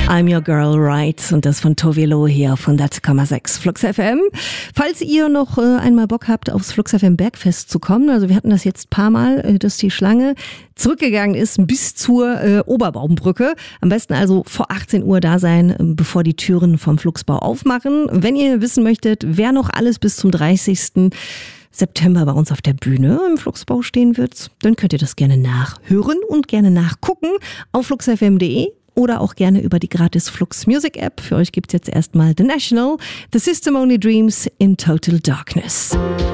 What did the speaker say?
I'm Your Girl, Right? Und das von Tove Lo hier auf 100,6 Flux FM. Falls ihr noch einmal Bock habt, aufs Flux FM Bergfest zu kommen, also wir hatten das jetzt ein paar Mal, dass die Schlange zurückgegangen ist bis zur Oberbaumbrücke. Am besten also vor 18 Uhr da sein, bevor die Türen vom Fluxbau aufmachen. Wenn ihr wissen möchtet, wer noch alles bis zum 30. September bei uns auf der Bühne im Fluxbau stehen wird, dann könnt ihr das gerne nachhören und gerne nachgucken auf fluxfm.de. Oder auch gerne über die gratis Flux Music App. Für euch gibt's jetzt erstmal The National, The System Only Dreams in Total Darkness.